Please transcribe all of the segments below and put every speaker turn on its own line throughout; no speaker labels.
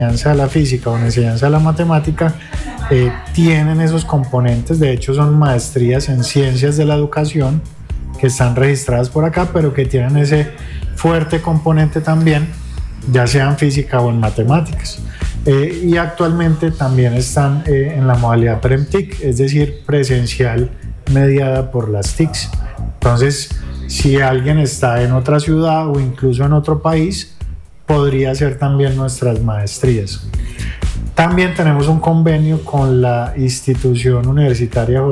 enseñanza de la física o en enseñanza de la matemática tienen esos componentes. De hecho, son maestrías en ciencias de la educación que están registradas por acá, pero que tienen ese fuerte componente también, ya sea en física o en matemáticas. Y actualmente también están en la modalidad PREM-TIC, es decir, presencial mediada por las TICs. Entonces, si alguien está en otra ciudad o incluso en otro país, podría hacer también nuestras maestrías. También tenemos un convenio con la institución universitaria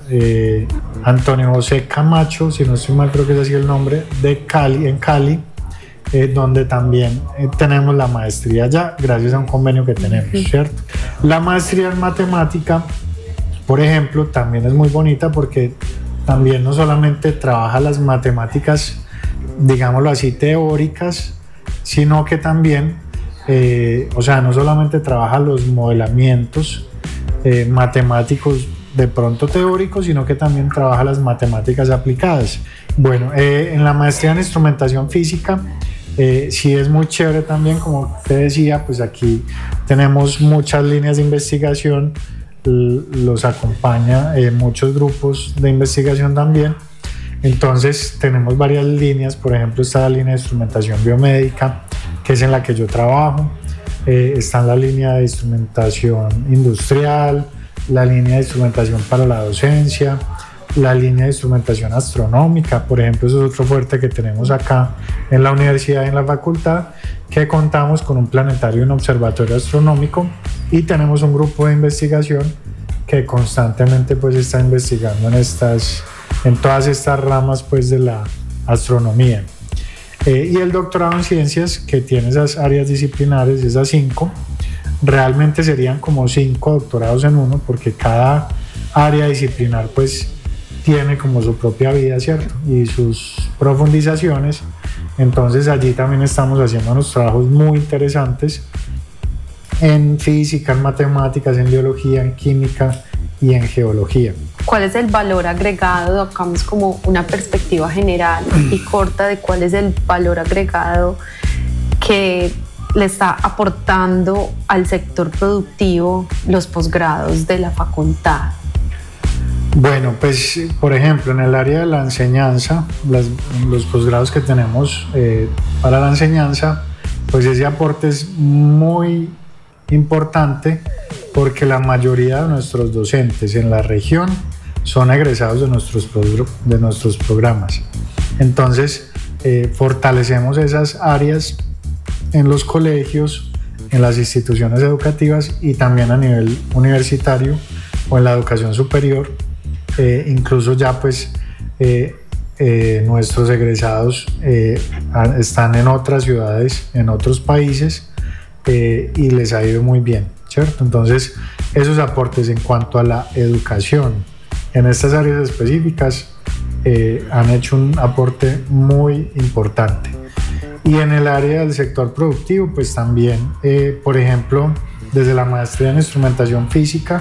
Antonio José Camacho, si no estoy mal creo que es así el nombre, de Cali, en Cali, donde también tenemos la maestría ya, gracias a un convenio que tenemos, ¿cierto? La maestría en matemática, por ejemplo, también es muy bonita porque también no solamente trabaja las matemáticas, digámoslo así, teóricas, sino que también, no solamente trabaja los modelamientos matemáticos de pronto teóricos, sino que también trabaja las matemáticas aplicadas. Bueno, en la maestría en instrumentación física, sí es muy chévere también, como te decía, pues aquí tenemos muchas líneas de investigación, los acompaña muchos grupos de investigación también. Entonces tenemos varias líneas, por ejemplo está la línea de instrumentación biomédica, que es en la que yo trabajo, está en la línea de instrumentación industrial, la línea de instrumentación para la docencia, la línea de instrumentación astronómica, por ejemplo, eso es otro fuerte que tenemos acá en la universidad y en la facultad, que contamos con un planetario y un observatorio astronómico y tenemos un grupo de investigación que constantemente pues está investigando en todas estas ramas pues de la astronomía. Y el doctorado en ciencias, que tiene esas áreas disciplinares, esas 5, realmente serían como 5 doctorados en uno, porque cada área disciplinar pues tiene como su propia vida, ¿cierto? Y sus profundizaciones. Entonces allí también estamos haciendo unos trabajos muy interesantes en física, en matemáticas, en biología, en química y en geología.
¿Cuál es el valor agregado? Acabamos como una perspectiva general y corta de cuál es el valor agregado que le está aportando al sector productivo los posgrados de la facultad.
Bueno, pues por ejemplo en el área de la enseñanza, los posgrados que tenemos para la enseñanza, pues ese aporte es muy importante porque la mayoría de nuestros docentes en la región son egresados de nuestros programas. Entonces fortalecemos esas áreas en los colegios, en las instituciones educativas y también a nivel universitario o en la educación superior. Incluso ya pues nuestros egresados están en otras ciudades, en otros países y les ha ido muy bien, ¿cierto? Entonces esos aportes en cuanto a la educación en estas áreas específicas han hecho un aporte muy importante. Y en el área del sector productivo pues también, por ejemplo, desde la maestría en instrumentación física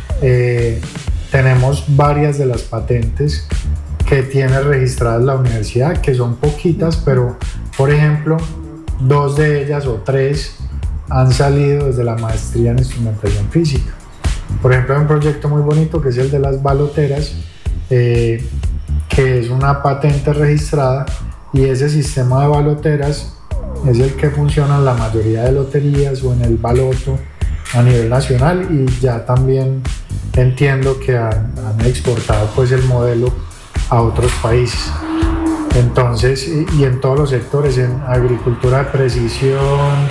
tenemos varias de las patentes que tiene registradas la universidad, que son poquitas, pero por ejemplo 2 de ellas o 3 han salido desde la maestría en instrumentación física. Por ejemplo, hay un proyecto muy bonito que es el de las baloteras, que es una patente registrada, y ese sistema de baloteras es el que funciona en la mayoría de loterías o en el baloto a nivel nacional, y ya también entiendo que han exportado pues el modelo a otros países. Entonces, y en todos los sectores, en agricultura de precisión,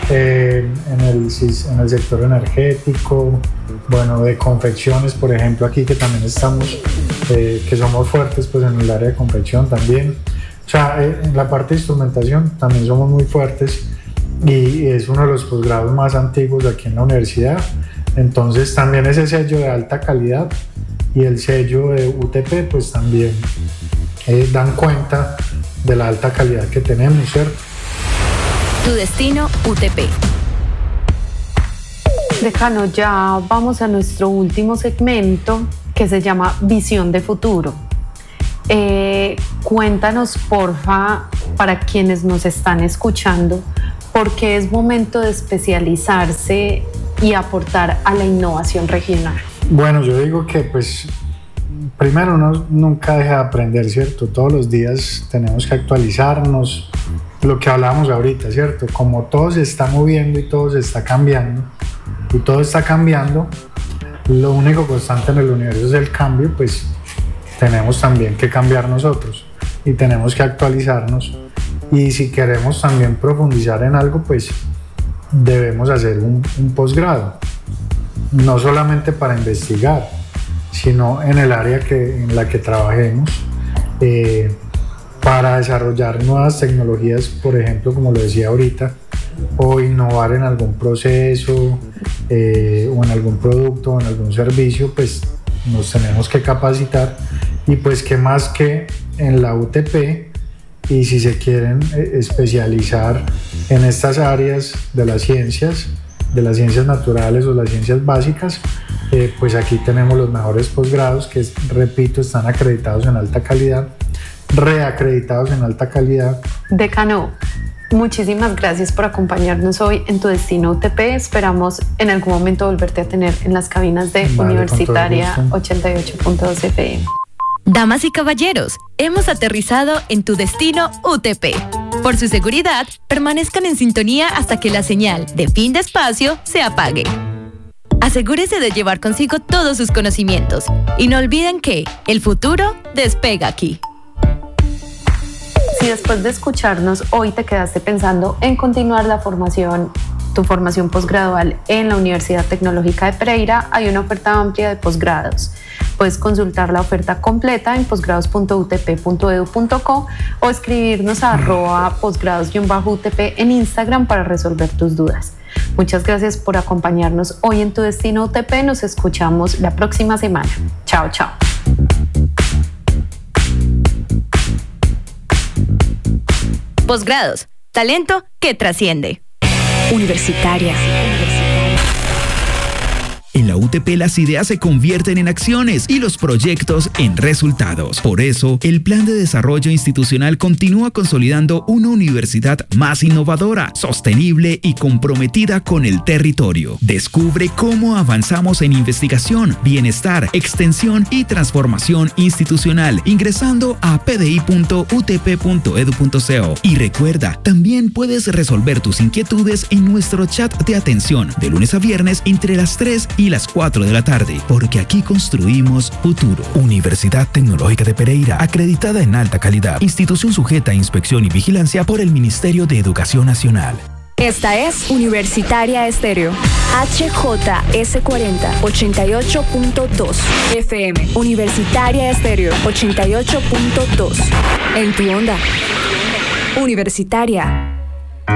en el sector energético, bueno, de confecciones, por ejemplo, aquí que también estamos, que somos fuertes pues en el área de confección también. O sea, en la parte de instrumentación también somos muy fuertes y es uno de los posgrados más antiguos aquí en la universidad. Entonces también ese sello de alta calidad y el sello de UTP pues también dan cuenta de la alta calidad que tenemos, ¿cierto?
Tu destino UTP.
Decano, ya vamos a nuestro último segmento que se llama Visión de Futuro. Cuéntanos, porfa, para quienes nos están escuchando, ¿por qué es momento de especializarse y aportar a la innovación regional?
Bueno, yo digo que pues primero uno nunca deja de aprender, ¿cierto? Todos los días tenemos que actualizarnos, lo que hablábamos ahorita, ¿cierto? Como todo se está moviendo y todo se está cambiando, y todo está cambiando, lo único constante en el universo es el cambio, pues tenemos también que cambiar nosotros y tenemos que actualizarnos, y si queremos también profundizar en algo, pues debemos hacer un posgrado, no solamente para investigar, sino en el área en la que trabajemos, para desarrollar nuevas tecnologías, por ejemplo, como lo decía ahorita, o innovar en algún proceso, o en algún producto, o en algún servicio, pues nos tenemos que capacitar, y pues qué más que en la UTP, y si se quieren especializar en estas áreas de las ciencias naturales o las ciencias básicas, pues aquí tenemos los mejores posgrados que, repito, están acreditados en alta calidad, reacreditados en alta calidad.
Decano, muchísimas gracias por acompañarnos hoy en Tu Destino UTP. Esperamos en algún momento volverte a tener en las cabinas de Universitaria 88.2 FM.
Damas y caballeros, hemos aterrizado en Tu Destino UTP. Por su seguridad, permanezcan en sintonía hasta que la señal de fin de espacio se apague. Asegúrese de llevar consigo todos sus conocimientos y no olviden que el futuro despega aquí.
Si después de escucharnos hoy te quedaste pensando en continuar tu formación posgradual en la Universidad Tecnológica de Pereira, hay una oferta amplia de posgrados. Puedes consultar la oferta completa en posgrados.utp.edu.co o escribirnos a @posgrados_UTP en Instagram para resolver tus dudas. Muchas gracias por acompañarnos hoy en Tu Destino UTP. Nos escuchamos la próxima semana. Chao, chao.
Posgrados, talento que trasciende.
Universitaria.
En la UTP las ideas se convierten en acciones y los proyectos en resultados. Por eso, el Plan de Desarrollo Institucional continúa consolidando una universidad más innovadora, sostenible y comprometida con el territorio. Descubre cómo avanzamos en investigación, bienestar, extensión y transformación institucional ingresando a pdi.utp.edu.co. Y recuerda, también puedes resolver tus inquietudes en nuestro chat de atención de lunes a viernes entre las 3 y las 4 de la tarde, porque aquí construimos futuro. Universidad Tecnológica de Pereira, acreditada en alta calidad, institución sujeta a inspección y vigilancia por el Ministerio de Educación Nacional.
Esta es Universitaria Estéreo. HJS40 88.2 FM. Universitaria Estéreo 88.2. En tu onda. Universitaria.